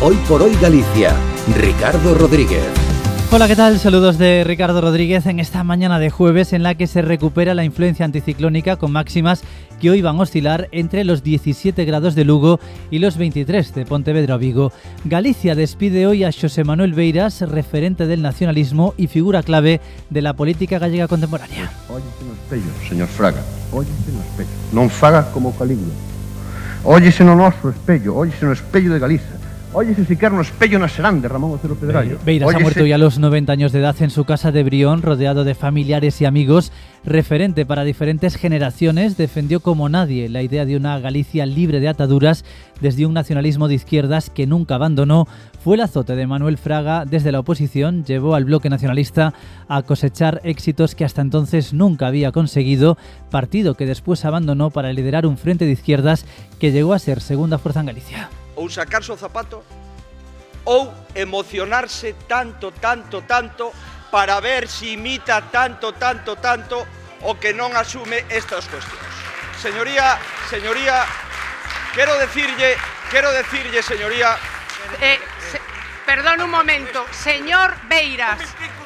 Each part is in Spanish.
Hoy por Hoy Galicia, Ricardo Rodríguez. Hola, ¿qué tal? Saludos de Ricardo Rodríguez en esta mañana de jueves en la que se recupera la influencia anticiclónica con máximas que hoy van a oscilar entre los 17 grados de Lugo y los 23 de Pontevedra o Vigo. Galicia despide hoy a Xosé Manuel Beiras, referente del nacionalismo y figura clave de la política gallega contemporánea. Óllese no espello, señor Fraga, óllese no espello. Non faga como Calígula. Óllese no noso espello, óllese no espello de Galiza. Óyese si quer no espello na serán de Ramón Otero Pedrallo. Beiras ha muerto ya a los 90 años de edad en su casa de Brión, rodeado de familiares y amigos. Referente para diferentes generaciones, defendió como nadie la idea de una Galicia libre de ataduras desde un nacionalismo de izquierdas que nunca abandonó. Fue el azote de Manuel Fraga desde la oposición, llevó al bloque nacionalista a cosechar éxitos que hasta entonces nunca había conseguido, partido que después abandonó para liderar un frente de izquierdas que llegó a ser segunda fuerza en Galicia. Ou sacarse o zapato ou emocionarse tanto para ver si imita tanto o que non asume estas cuestións. Señoría, quero decirlle, señoría... Perdón un momento, señor Beiras,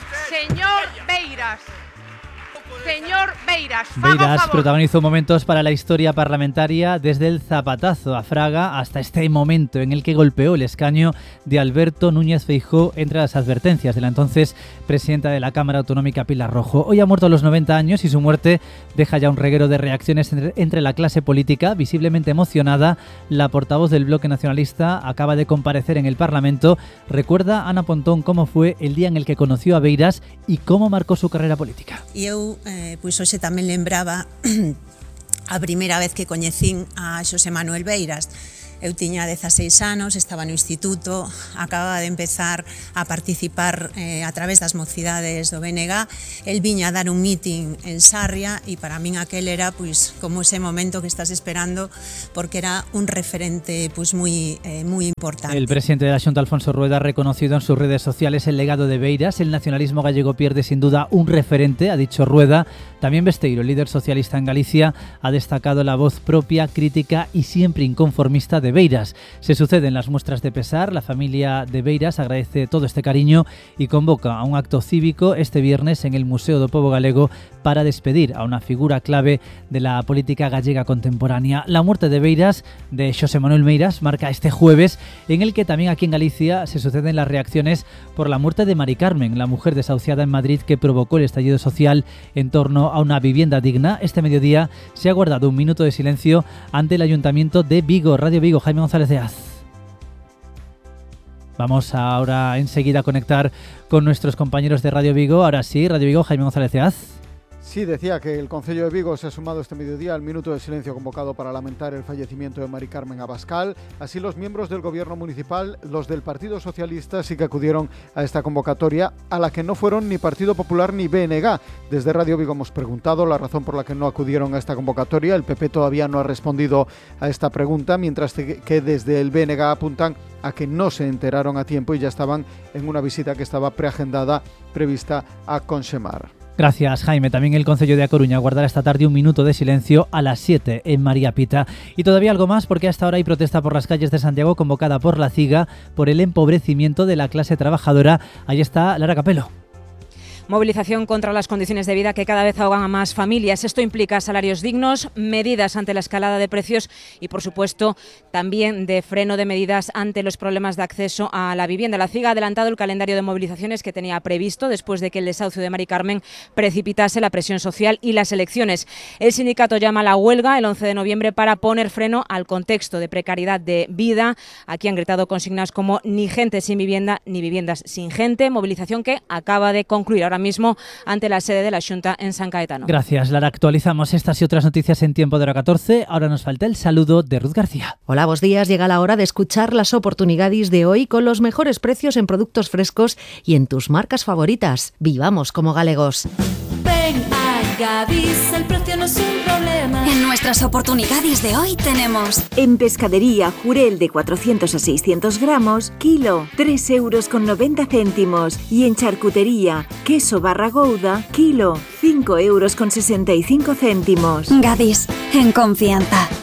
Beiras protagonizó momentos para la historia parlamentaria desde el zapatazo a Fraga hasta este momento en el que golpeó el escaño de Alberto Núñez Feijóo entre las advertencias de la entonces presidenta de la Cámara Autonómica Pilar Rojo. Hoy ha muerto a los 90 años y su muerte deja ya un reguero de reacciones entre la clase política, visiblemente emocionada. La portavoz del Bloque Nacionalista acaba de comparecer en el Parlamento. Recuerda Ana Pontón cómo fue el día en el que conoció a Beiras y cómo marcó su carrera política. Pois hoxe tamén lembraba a primeira vez que coñecín a Xosé Manuel Beiras. Eu tiña 16 anos, estaba no instituto, acababa de empezar a participar a través das mocidades do BNG. El viña a dar un meeting en Sarria e para min aquel era pois como ese momento que estás esperando porque era un referente pois moi importante. El presidente de la Xunta, Alfonso Rueda, ha reconocido en sus redes sociales el legado de Beiras. El nacionalismo gallego pierde sin duda un referente, ha dicho Rueda. También Besteiro, el líder socialista en Galicia, ha destacado la voz propia, crítica y siempre inconformista de Beiras. Se suceden las muestras de pesar. La familia de Beiras agradece todo este cariño y convoca a un acto cívico este viernes en el Museo do Pobo Galego para despedir a una figura clave de la política gallega contemporánea. La muerte de Beiras, de Xosé Manuel Beiras, marca este jueves en el que también aquí en Galicia se suceden las reacciones por la muerte de Mari Carmen, la mujer desahuciada en Madrid que provocó el estallido social en torno a una vivienda digna. Este mediodía se ha guardado un minuto de silencio ante el Ayuntamiento de Vigo. Radio Vigo, Jaime González de Az. Vamos ahora enseguida a conectar con nuestros compañeros de Radio Vigo. Ahora sí, Radio Vigo, Jaime González de Az. Sí, decía que el Concello de Vigo se ha sumado este mediodía al minuto de silencio convocado para lamentar el fallecimiento de Mari Carmen Abascal. Así los miembros del gobierno municipal, los del Partido Socialista, sí que acudieron a esta convocatoria, a la que no fueron ni Partido Popular ni BNG. Desde Radio Vigo hemos preguntado la razón por la que no acudieron a esta convocatoria. El PP todavía no ha respondido a esta pregunta, mientras que desde el BNG apuntan a que no se enteraron a tiempo y ya estaban en una visita que estaba preagendada, prevista a Conxemar. Gracias, Jaime. También el Concello de A Coruña guardará esta tarde un minuto de silencio a las 7 en María Pita. Y todavía algo más porque hasta ahora hay protesta por las calles de Santiago convocada por la CIGA por el empobrecimiento de la clase trabajadora. Ahí está Lara Capelo. Movilización contra las condiciones de vida que cada vez ahogan a más familias. Esto implica salarios dignos, medidas ante la escalada de precios y, por supuesto, también de freno de medidas ante los problemas de acceso a la vivienda. La CIGA ha adelantado el calendario de movilizaciones que tenía previsto después de que el desahucio de Mari Carmen precipitase la presión social y las elecciones. El sindicato llama a la huelga el 11 de noviembre para poner freno al contexto de precariedad de vida. Aquí han gritado consignas como ni gente sin vivienda ni viviendas sin gente. Movilización que acaba de concluir ahora mismo ante la sede de la Xunta en San Caetano. Gracias, Lara. Actualizamos estas y otras noticias en tiempo de hora 14. Ahora nos falta el saludo de Ruth García. Hola, buenos días. Llega la hora de escuchar las oportunidades de hoy con los mejores precios en productos frescos y en tus marcas favoritas. Vivamos como galegos. Ven a Gadis, el precio no es un problema. En nuestras oportunidades de hoy tenemos... En pescadería, jurel de 400 a 600 gramos, kilo, 3,90 €. Y en charcutería, queso barra Gouda, kilo, 5,65 €. Gadis, en confianza.